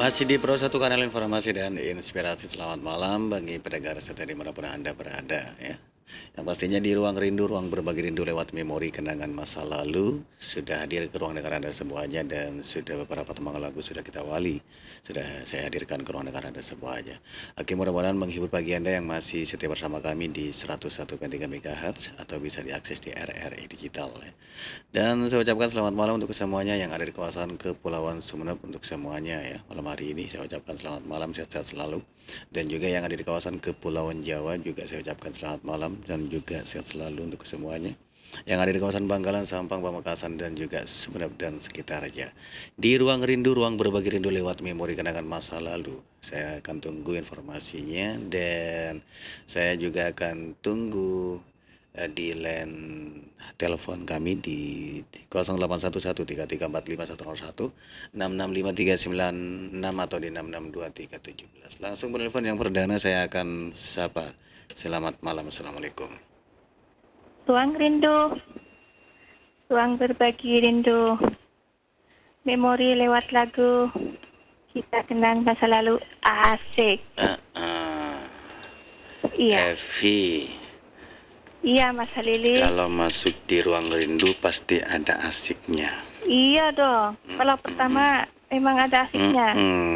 Masih di Pro 1 kanal informasi dan inspirasi. Selamat malam bagi pendengar setia dimanapun Anda berada ya. Yang pastinya di ruang rindu, ruang berbagi rindu lewat memori kenangan masa lalu sudah hadir ke ruang dengar Anda semuanya, dan sudah beberapa tembang lagu sudah kita wali, sudah saya hadirkan ke ruang dengar Anda semuanya. Oke, mudah-mudahan menghibur bagi Anda yang masih setia bersama kami di 101,3 MHz atau bisa diakses di RRI Digital ya. Dan saya ucapkan selamat malam untuk semuanya yang ada di kawasan Kepulauan Sumeneb. Untuk semuanya ya, malam hari ini saya ucapkan selamat malam, sehat-sehat selalu. Dan juga yang ada di kawasan Kepulauan Jawa juga saya ucapkan selamat malam dan juga sehat selalu untuk semuanya. Yang ada di kawasan Bangkalan, Sampang, Pamekasan, dan juga Sumeneb dan sekitarnya. Di ruang rindu, ruang berbagi rindu lewat memori kenangan masa lalu. Saya akan tunggu informasinya, dan saya juga akan tunggu di line telepon kami di 0811334501, 6653996 atau di 6623317. Langsung menelpon yang perdana saya akan sapa. Selamat malam, assalamualaikum. Ruang rindu, ruang berbagi rindu, memori lewat lagu, kita kenang masa lalu, asik. Iya, Evi, iya Mas Halili. kalau masuk di ruang rindu pasti ada asiknya. Iya dong, kalau pertama emang ada asiknya.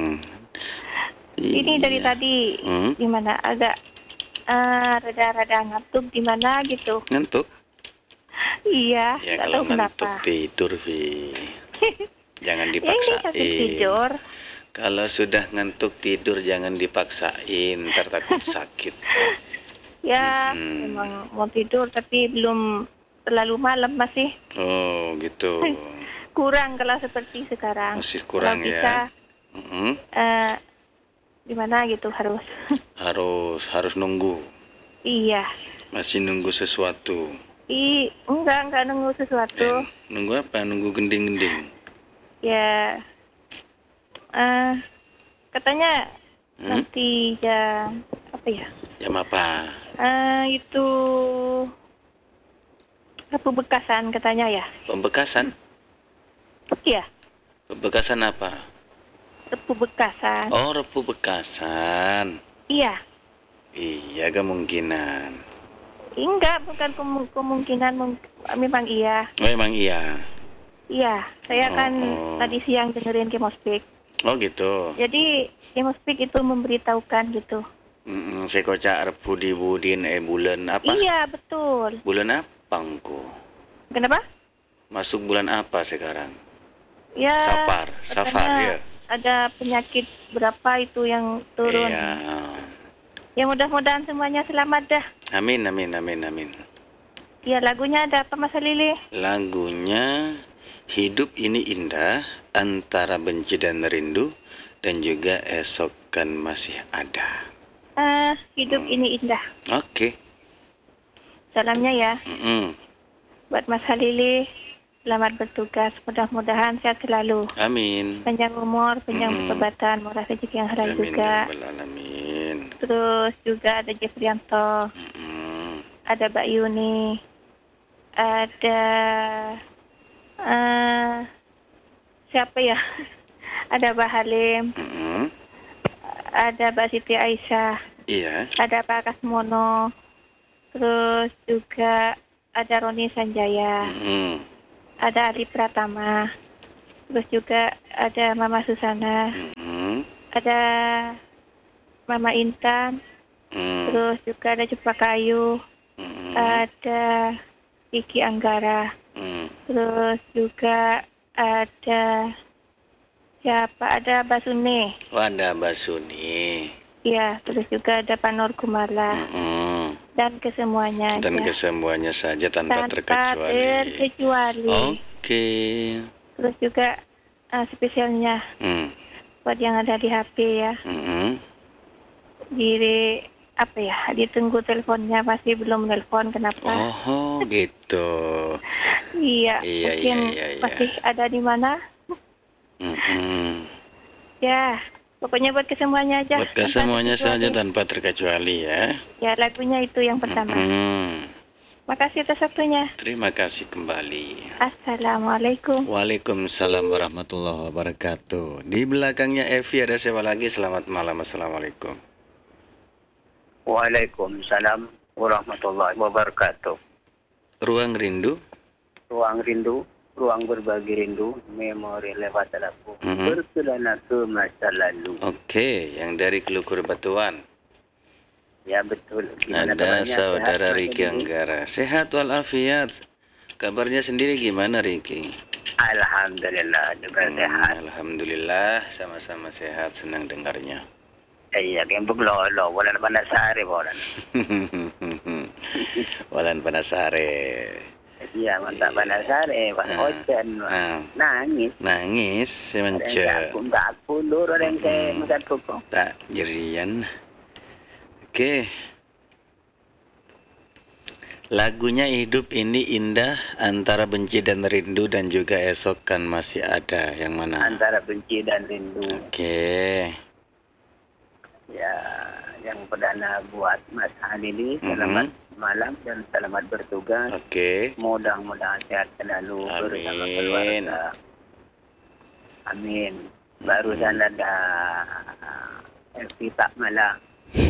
Ini dari Iya. tadi gimana, agak rada-rada ngantuk gimana gitu. Ngantuk? Iya, Ya nggak kalau tahu ngantuk kenapa. tidur, Vi. Jangan Ya ini sampai dipaksain. tidur. Kalau sudah ngantuk tidur jangan dipaksain, ntar takut sakit. Ya, memang mau tidur tapi belum terlalu malam masih. Oh gitu. Kurang kalau seperti sekarang. Masih kurang kalau bisa, ya. Gimana gitu harus. Harus nunggu. Iya. Masih nunggu sesuatu. Enggak nunggu sesuatu. Nunggu apa? Nunggu gending-gending. Ya, katanya nanti jam apa ya? Jam apa? Itu pembekasan katanya ya. Pembekasan? Iya. Pembekasan apa? Repu bekasan. Oh, repu bekasan. Iya. Iya, kemungkinan. Enggak, bukan kemungkinan, memang iya. Oh, emang iya. Iya, saya kan tadi siang dengerin Kemospik. Oh gitu. Jadi Kemospik itu memberitahukan gitu. Saya kocak repu di budin bulan apa? Iya, betul. Bulan apa engko? Kenapa? Masuk bulan apa sekarang? Ya, Safar ya. Ada penyakit berapa itu yang turun. Iya. Ya mudah-mudahan semuanya selamat dah. Amin. Ya, lagunya ada apa Mas Lili? Lagunya Hidup Ini Indah, Antara Benci dan Rindu, dan juga Esok Kan Masih Ada. Hidup Ini Indah. Oke. Salamnya ya. Buat Mas Halili, selamat bertugas. Mudah-mudahan sehat selalu. Amin. Panjang umur, panjang kesehatan, murah rezeki yang halal juga. Amin. Terus juga ada Jeffrianto, ada Mbak Yuni, ada siapa ya? Ada Mbak Halim, ada Mbak Siti Aisyah, iya. Ada Pak Kasmono, terus juga ada Roni Sanjaya, ada Ali Pratama, terus juga ada Mama Susana, ada Mama Intan, terus juga ada Cepaka Ayu, ada Kiki Anggara, terus juga ada siapa? Ada Basuni. Oh, ada Basuni. Iya, terus juga ada Pak Nur Gumala. Dan kesemuanya saja tanpa terkecuali. Oke. Terus juga spesialnya buat yang ada di HP ya. Ditunggu teleponnya, masih belum nelpon, kenapa? Oh gitu. Iya, mungkin masih ada di mana? Ya, pokoknya buat kesemuanya aja. Buat kesemuanya saja tanpa terkecuali ya. Ya, lagunya itu yang pertama. Makasih atas waktunya. Terima kasih kembali. Assalamualaikum. Waalaikumsalam warahmatullahi wabarakatuh. Di belakangnya Evi ada siapa lagi? Selamat malam. Assalamualaikum. Waalaikumsalam warahmatullahi wabarakatuh. Ruang Rindu. Ruang rindu, ruang berbagi rindu, memori lewat aku. Mhm. Berkelana ke masa lalu. Oke, yang dari Kelukur Batuan. Ya betul. Gimana Ada kabarnya? saudara Sehat, Mas Riki Edi? Anggara. Sehat walafiat. Kabarnya sendiri gimana Riki? Alhamdulillah juga sehat. Alhamdulillah, sama-sama sehat, senang dengarnya. Iya, kembang lolo, wala na panasari wala. Walan Panasare. Iya, mantap panasari, pas Ah, ocean, ah. nangis. Nangis Ada yang semenjak aku lur, ada yang saya makan pokok. tak jerian. Oke. Lagunya Hidup Ini Indah Antara Benci dan Rindu dan juga Esok Kan Masih Ada. Yang mana? Antara benci dan rindu. Oke. Ya, yang perdana buat Mas Halili, selamat malam dan selamat bertugas. Oke. Mudah-mudahan sehat selalu bersama Amin. keluarga. Amin. Barusan ada Elvita Mala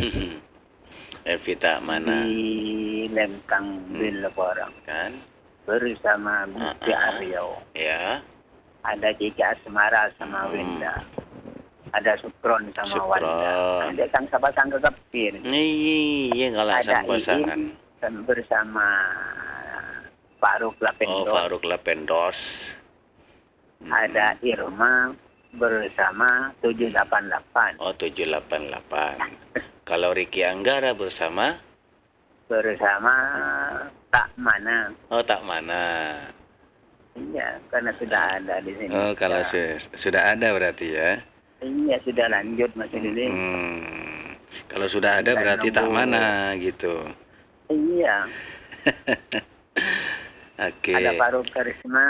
Evita mana? di Lempang Bilaporang Kan? bersama Gusti Aryo. Ya. Ada Cici Asmara sama Winda. Ada Sukron sama Sukron. Wanda. Ada Kang Sabasang Kekepir. Iya kalau Ada sama pasangan. Iin dan bersama Faruk Oh, Lapendo. Faruk Lapendos. Ada Irma bersama 788. Oh, 788. Kalau Riki Anggara bersama? Bersama Tak Mana. Oh, tak mana. Iya, karena sudah ada di sini. Oh, kalau Ya. sudah ada berarti ya. Iya, sudah lanjut Mas Lili. Kalau sudah ada Dan berarti tak nunggu. mana gitu. Iya, Oke. ada Faruk Karisma.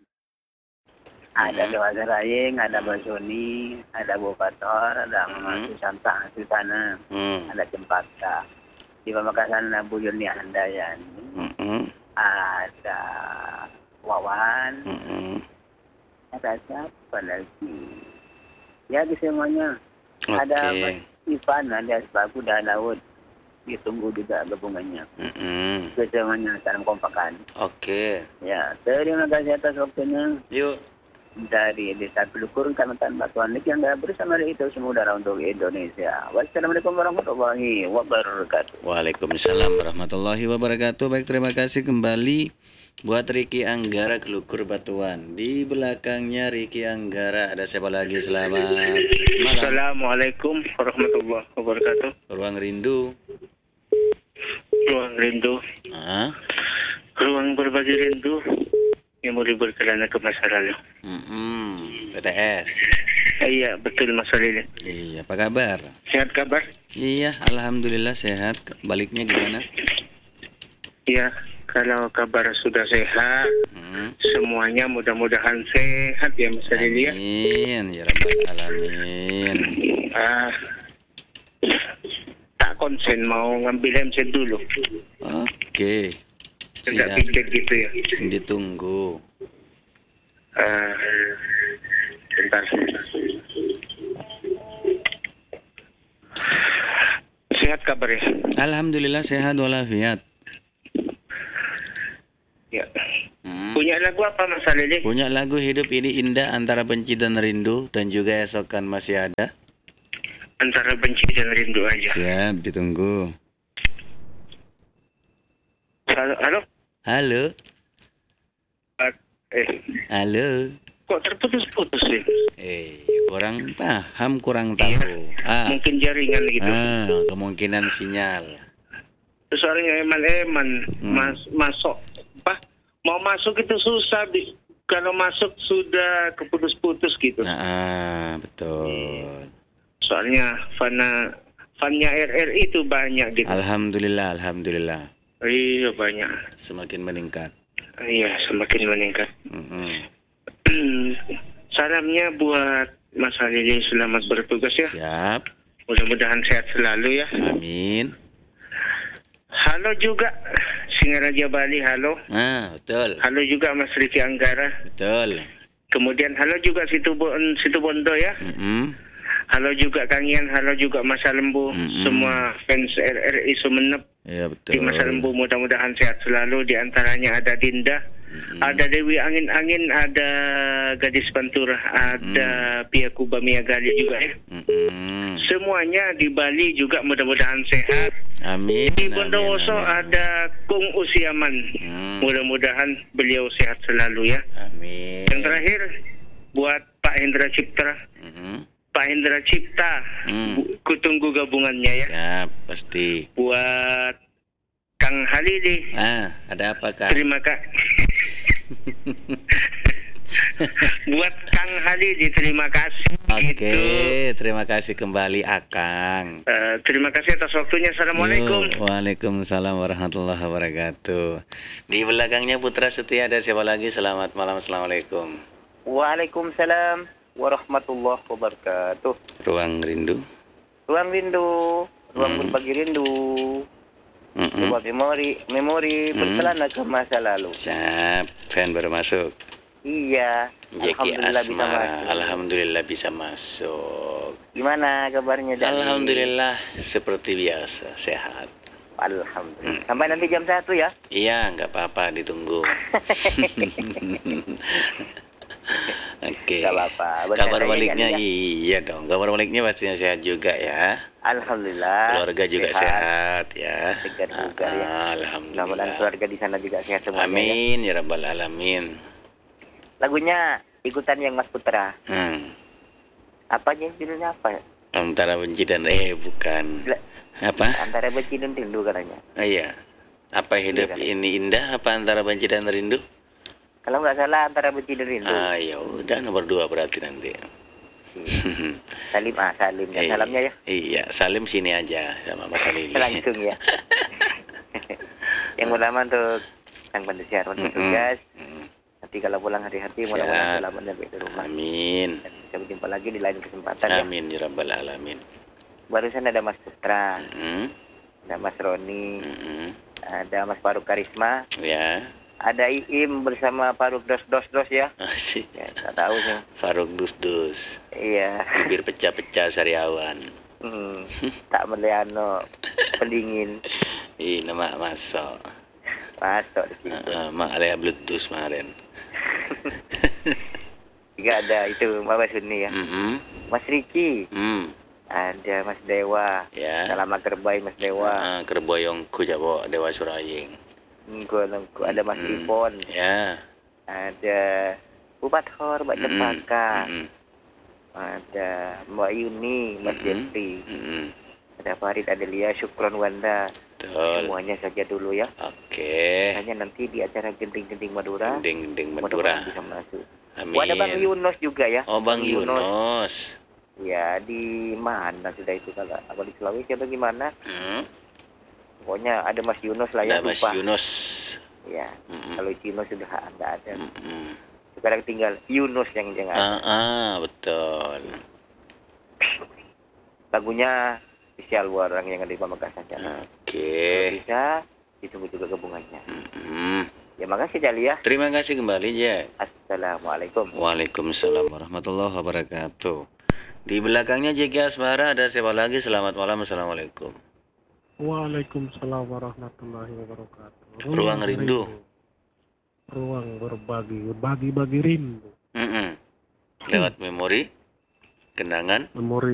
Ada Mhm. Dewa Zarayeng, ada Basoni, ada Bu Pator, ada Mama Susanta Susana, ada Cempaka. Di Pamekasan ada Bu Yuni Handayani, Mm-mm. ada Wawan, Mm-mm. ada siapa lagi? Ya di semuanya. Oke. Ada Mas Ivan, ada Sepaku, dan Laut. Ditunggu juga gabungannya. Mm-mm. Kesemuanya salam kompakan. Oke. Ya, terima kasih atas waktunya. Yuk. Dari Desa Kelukur, Kecamatan Batuan Liki, yang bersama itu semua darah untuk Indonesia. Wassalamualaikum warahmatullahi wabarakatuh. Waalaikumsalam warahmatullahi wabarakatuh. Baik, terima kasih kembali buat Riki Anggara Kelukur Batuan. Di belakangnya Riki Anggara ada siapa lagi? Selamat malam. Assalamualaikum warahmatullahi wabarakatuh. Ruang Rindu. Ruang rindu, Ah. ruang berbagi rindu, memori berkelana ke masa lalu. PTS. Iya, betul Mas Lili. Iya, apa kabar? Sehat kabar? Iya, alhamdulillah sehat. Baliknya gimana? Iya, kalau kabar sudah sehat, Hmm. semuanya mudah-mudahan sehat ya Mas Lili ya. Amin, ya rabbal alamin. Ah, tak konsen mau ngambil handset dulu. Oke. Tidak Siap. pikir gitu ya. Ditunggu. Bentar. Sehat kabar ya? Alhamdulillah sehat walafiat. Ya. Hmm. Punya lagu apa Mas Lili? Punya lagu Hidup Ini Indah Antara Benci dan Rindu dan juga Esok Kan Masih Ada. Antara benci dan rindu aja. Siap, ditunggu. Halo, halo. Halo. Halo. Kok terputus-putus sih? Kurang paham, kurang tahu. Mungkin jaringan gitu. Kemungkinan sinyal. Soalnya eman-eman masuk apa? Mau masuk itu susah. Kalau masuk sudah keputus-putus gitu. Betul. Soalnya fannya RRI itu banyak gitu. Alhamdulillah. Iya banyak. Semakin meningkat. Iya semakin meningkat. Salamnya buat Mas Halili, selamat bertugas ya. Siap. Mudah-mudahan sehat selalu ya. Amin. Halo juga si Singaraja Bali, halo. Betul. Halo juga Mas Riki Anggara. Betul. Kemudian halo juga Situ Bondo ya. Halo juga Kang Ian, halo juga Masa Lembu. Semua fans RRI Sumeneb. Ya, Di betul. Masa Lembu mudah-mudahan sehat selalu. Di antaranya ada Dinda, ada Dewi Angin-Angin, ada Gadis Pantura, ada Pia Kuba Mia Gali juga ya. Semuanya di Bali juga mudah-mudahan sehat. Amin. Di Bondowoso ada Kung Usiaman. Mudah-mudahan beliau sehat selalu ya. Amin. Yang terakhir buat Pak Hendra Cipta. Pak Hendra Cipta, kutunggu gabungannya ya. Ya, pasti. Buat Kang Halili. Ada apa, Kang? Terima kasih. Buat Kang Halili, terima kasih. Oke, terima kasih kembali, Akang. Terima kasih atas waktunya. Assalamualaikum. Waalaikumsalam warahmatullahi wabarakatuh. Di belakangnya Putra Setia ada siapa lagi? Selamat malam, assalamualaikum. Waalaikumsalam warahmatullahi wabarakatuh. Ruang Rindu. Ruang rindu, ruang berbagi rindu. Sebuah memori berkelana ke masa lalu. Siap, fan baru masuk. Iya, Jeki alhamdulillah bisa Asmara, masuk. alhamdulillah bisa masuk. Gimana kabarnya Dani? Alhamdulillah seperti biasa, sehat. Alhamdulillah. Sampai nanti jam 1 ya? Iya, nggak apa-apa, ditunggu. Oke. Nggak apa-apa. Kabar Berkata baliknya ya. iya dong. Kabar baliknya pastinya sehat juga ya. Alhamdulillah. Keluarga juga sehat ya. Segar juga ya. Alhamdulillah. Mudah-mudahan keluarga di sana juga sehat semuanya. Amin ya rabbal alamin. Lagunya ikutan yang Mas Putra. Apanya judulnya apa? Antara benci dan bukan. Apa? Antara benci dan rindu katanya. Iya. Apa hidup ini indah? Apa antara benci dan rindu? Kalau nggak salah antara benci dan rindu. Ya udah nomor 2 berarti nanti. Salim Salim dan salamnya ya. Iya, Salim sini aja sama Mas Halili. Langsung ya. Yang pertama untuk Kang Pandesiar untuk tugas. Nanti kalau pulang hati-hati mudah-mudahan selamat sampai di rumah. Amin. Dan bisa berjumpa lagi di lain kesempatan. Amin ya rabbal alamin. Barusan ada Mas Putra, ada Mas Roni, ada Mas Faruk Karisma. Ya. Ada Iim bersama Faruk dos ya. Asik. Ya, tak tahu sih. Faruk dus. Iya. Bibir pecah-pecah sariawan. Tak meliano pendingin. Nama masuk. Masuk di situ. Mak alih bluetooth kemarin. Juga ada itu Mbak Suni ya. Mas Riki. Ada Mas Dewa. Ya. Salam Kerbai Mas Dewa. Kerboyong ku jabo Dewa Suraying. Ada Mas Ipon. Ya. Ada Bupat Hor, Mbak Cempaka. Ada Mbak Yuni, Mas Jeffrey. Ada Farid Adelia, Syukron Wanda. Betul. Semuanya saja dulu ya. Oke. Hanya nanti di acara Genting-Genting Madura. Genting Madura. Mudah-mudahan bisa masuk. Amin. Ada Bang Yunus juga ya. Oh, Bang Yunus. Ya, di mana sudah itu kalau apa di Sulawesi atau gimana? Pokoknya ada Mas Yunus lah ya. Ada Mas Yunus. Ya. Kalau Yunus sudah ada. Sekarang tinggal Yunus yang jangan. Betul. Lagunya spesial buat orang yang ada di Pamekasan. Oke. Bisa ditunggu juga gabungannya. Ya makasih Jali ya. Terima kasih kembali Jack. Assalamualaikum. Waalaikumsalam warahmatullahi wabarakatuh. Di belakangnya Jeki Asmara ada siapa lagi? Selamat malam, assalamualaikum. Waalaikumsalam warahmatullahi wabarakatuh. Ruang rindu. Ruang berbagi rindu. Lewat memori, kenangan, Memori